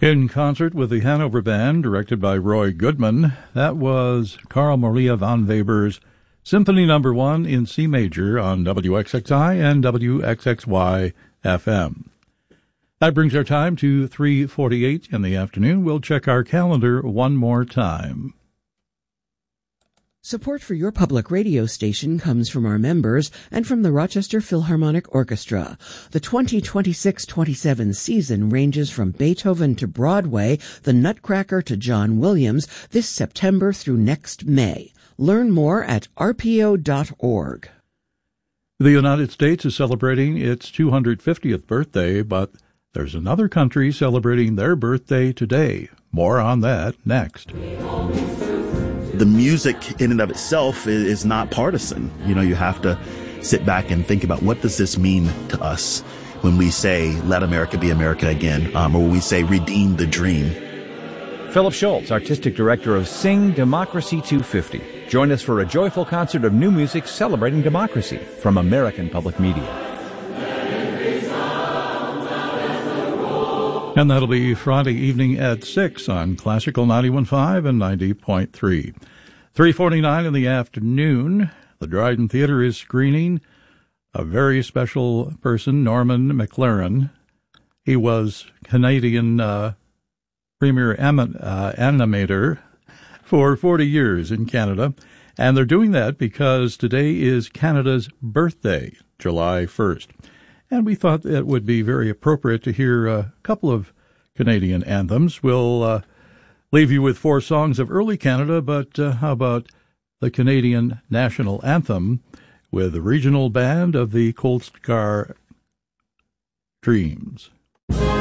In concert with the Hanover Band, directed by Roy Goodman, that was Carl Maria von Weber's Symphony No. 1 in C major on WXXI and WXXY FM. That brings our time to 3:48 in the afternoon. We'll check our calendar one more time. Support for your public radio station comes from our members and from the Rochester Philharmonic Orchestra. The 2026-27 season ranges from Beethoven to Broadway, the Nutcracker to John Williams, this September through next May. Learn more at rpo.org. The United States is celebrating its 250th birthday, but there's another country celebrating their birthday today. More on that next. The music in and of itself is not partisan. You know, you have to sit back and think about, what does this mean to us when we say, let America be America again, or when we say, redeem the dream. Philip Schultz, Artistic Director of Sing Democracy 250. Join us for a joyful concert of new music celebrating democracy from American Public Media. And that'll be Friday evening at 6 on Classical 91.5 and 90.3. 3:49 in the afternoon, the Dryden Theater is screening a very special person, Norman McLaren. He was Canadian premier animator for 40 years in Canada, and they're doing that because today is Canada's birthday, July 1st. And we thought it would be very appropriate to hear a couple of Canadian anthems. We'll leave you with 4 songs of early Canada, but how about the Canadian National Anthem with the regional band of the Cold Scar Dreams?